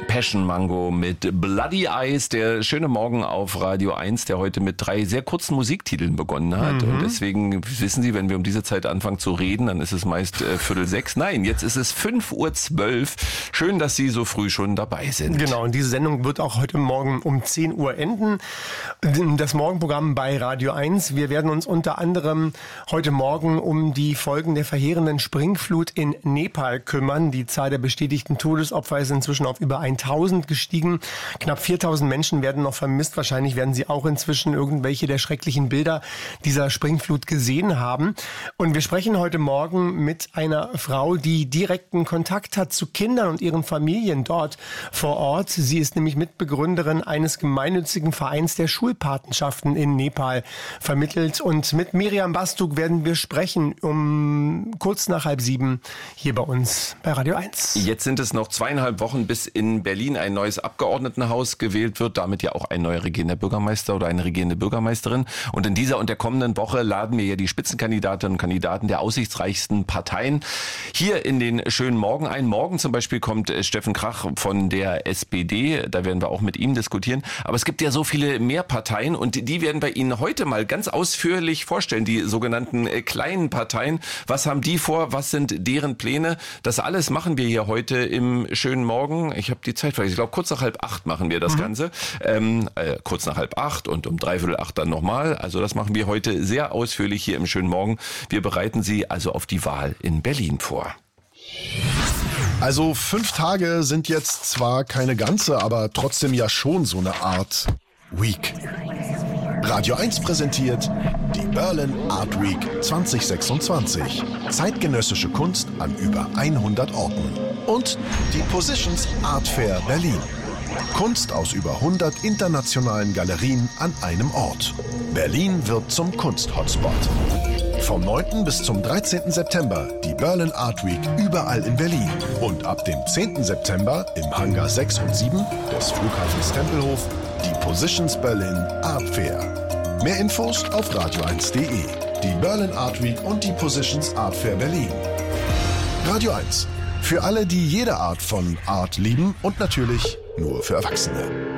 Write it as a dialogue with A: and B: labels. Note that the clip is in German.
A: Passion Mango mit Bloody Eyes, der schöne Morgen auf Radio 1, der heute mit 3 sehr kurzen Musiktiteln begonnen hat. Und deswegen wissen Sie, wenn wir um diese Zeit anfangen zu reden, dann ist es meist 5:45. Nein, jetzt ist es 5:12 Uhr. Schön, dass Sie so früh schon dabei sind.
B: Genau, und diese Sendung wird auch heute Morgen um 10 Uhr enden. Das Morgenprogramm bei Radio 1. Wir werden uns unter anderem heute Morgen um die Folgen der verheerenden Springflut in Nepal kümmern. Die Zahl der bestätigten Todesopfer ist inzwischen auf über 1000 gestiegen. Knapp 4000 Menschen werden noch vermisst. Wahrscheinlich werden Sie auch inzwischen irgendwelche der schrecklichen Bilder dieser Springflut gesehen haben. Und wir sprechen heute Morgen mit einer Frau, die direkten Kontakt hat zu Kindern und ihren Familien dort vor Ort. Sie ist nämlich Mitbegründerin eines gemeinnützigen Vereins, der Schulpatenschaften in Nepal vermittelt. Und mit Miriam Bastuk werden wir sprechen um kurz nach 6:30 hier bei uns bei Radio 1.
A: Jetzt sind es noch 2,5 Wochen, bis in Berlin ein neues Abgeordnetenhaus gewählt wird, damit ja auch ein neuer regierender Bürgermeister oder eine regierende Bürgermeisterin. Und in dieser und der kommenden Woche laden wir ja die Spitzenkandidatinnen und Kandidaten der aussichtsreichsten Parteien hier in den schönen Morgen ein. Morgen zum Beispiel kommt Steffen Krach von der SPD, da werden wir auch mit ihm diskutieren. Aber es gibt ja so viele mehr Parteien und die werden wir Ihnen heute mal ganz ausführlich vorstellen, die sogenannten kleinen Parteien. Was haben die vor? Was sind deren Pläne? Das alles machen wir hier heute im schönen Morgen. Ich habe die Zeit vergessen. Ich glaube, kurz nach 7:30 machen wir das Ganze. Kurz nach 7:30 und um 7:45 dann nochmal. Also das machen wir heute sehr ausführlich hier im schönen Morgen. Wir bereiten Sie also auf die Wahl in Berlin vor.
C: Also 5 Tage sind jetzt zwar keine ganze, aber trotzdem ja schon so eine Art Week. Radio 1 präsentiert die Berlin Art Week 2026. Zeitgenössische Kunst an über 100 Orten. Und die Positions Art Fair Berlin. Kunst aus über 100 internationalen Galerien an einem Ort. Berlin wird zum Kunst-Hotspot. Vom 9. bis zum 13. September die Berlin Art Week überall in Berlin. Und ab dem 10. September im Hangar 6 und 7 des Flughafens Tempelhof die Positions Berlin Art Fair. Mehr Infos auf radio1.de. Die Berlin Art Week und die Positions Art Fair Berlin. Radio 1. Für alle, die jede Art von Art lieben und natürlich nur für Erwachsene.